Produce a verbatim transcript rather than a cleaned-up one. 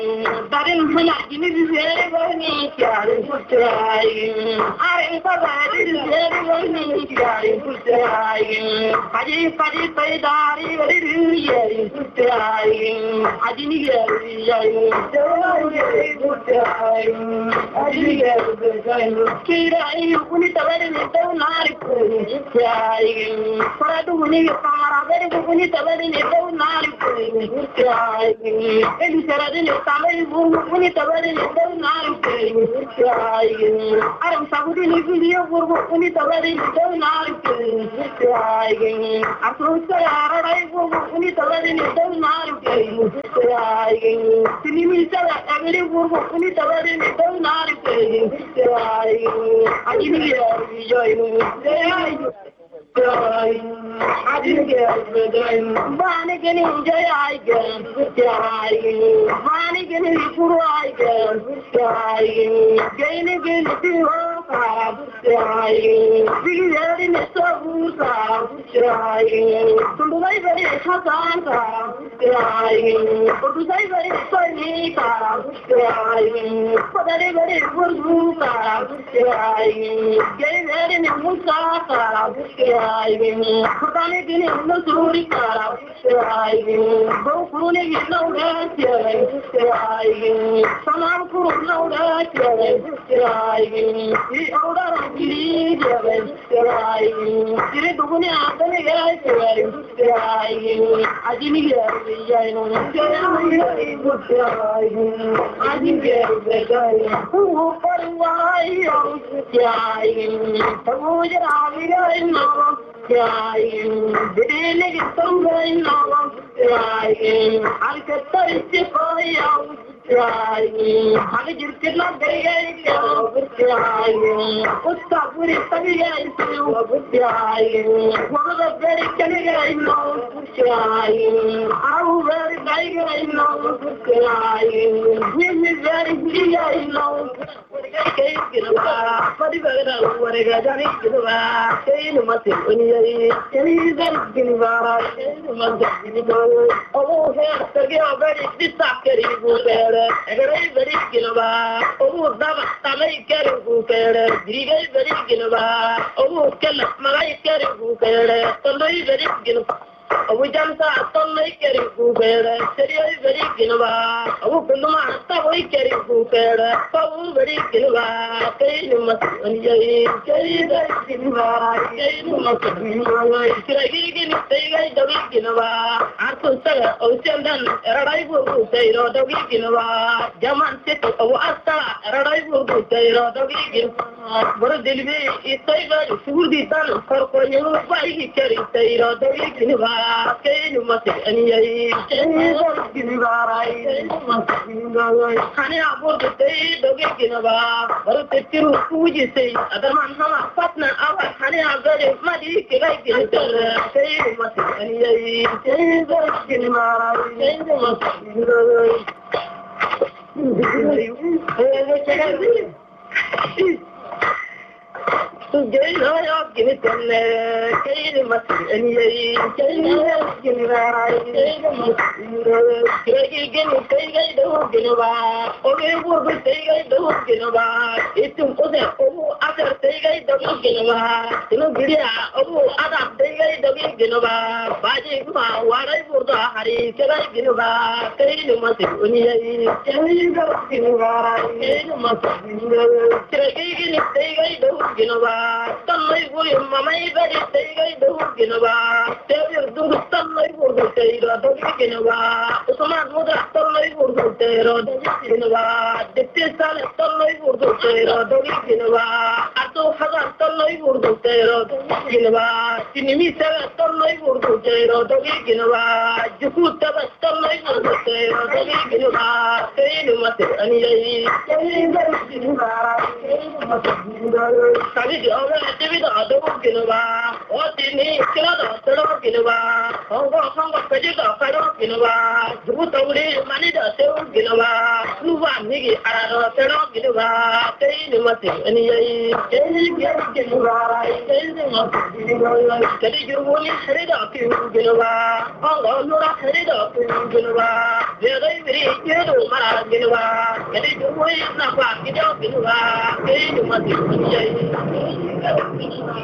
Darin hana gini zere wani kyare kutrai are baba zere wani kyare kutrai haji haji paidari wali yeri kutrai haji ni yeri yeri yeri kutrai haji ni yeri kirai kuni tabari ni tawnari kutrai paradu muni kamara bari kuni tabari ni tawnari kutrai eli sarade ni tamai burbu ni tabari ni tawnari kutrai aram sabudi ni video burbu ni tabari ni tawnari kutrai aso sara rai burbu ni tabari ni tawnari kutrai sinimi sara abiri burbu ni tabari ni tawnari kutrai ajini ya joinu Adin gel bani geni jay ay gel jay bani geni puru ay gel jay geni geni tiwa ka jay bigeri ne sabu ka jay tundai bari hasan ka jay tundai bari sani ka jay padare bari burgu ka jay geni ne musa ka Kudane gini no suri kara ayi go kurune gino gati ayi samam kuru no gati ayi I aura giri ayi giri dugune apne gati ayi ajini gari ayi no ayi ajini gari hu parwai ayi tamu jara ayi no Jai, Dene Tonga no Jai, Alcata Istifaya, Jai, Halajirkilla Gay, Jai, Ustapuri Tagia, Jai, one of the very Canada no Jai, how very Tiger no Jai, we is very clear no. What is the what is the say no matter when you is that Gilvara, oh, here, the very disaster, a very very Gilva, oh, Tamay carry who care, Griga very Gilva, oh, Kella, Malay carry who care, Tomay very Gilva. We jump at some lake carry who care, Seria very Gilva, oh, Puluma, Taway carry who care, Paul very Gilva, Kay no must when you carry the Gilva, Kay no must be my Kiragin, Tay, the Gilva, Arthur Saga, Ocean Dan, Arrival, say, or the Gilva, Jaman Set of Asta, Arrival, say, or the Gilva, but the delivery is so should be done for you, why he carries, say, or the Gilva. Kay no must any ay Hani abo the day the Ginava, but the two Fuji say, other man Hama partner our Hani Abel, Madi, like it, say no must any ay to gain her up, give it on the Kay must any Kay give it again, Kay don't get over. Okay, what will take don't get over. It's to put it over after Tay don't get over. You know, Gidia, over other Tay don't get over. Baji, what I would Harry, can I get over? Kay must any Kay don't get over. Kay must be Tay don't get over. Tamay buri mamay bari tay do ginaba teir du tamay buri tay do ginaba usman mudra tamay buri tay do ginaba ditte sal tamay buri tay do ginaba ato hazar tamay buri tay do ginaba tinimi sal tamay buri tay do ginaba juku tab tamay buri tay do ginaba tay no mate ani ai tay do ginaba tay no mate David Adamo Ginova, what in the Kilada, Solo Ginova, Hong Kong, Pajita, Faro Ginova, Jubutawli, Manida, Seo Ginova, Luva, nigi araro tero giduba kai ni mate ani yai kai ni giduba kai ni mate giduba kai jurwoni harida ki giduba Allah nura harida ki giduba ye gai biri jedo mara giduba kai jurwoni na kwa giduba kai ni mate ani yai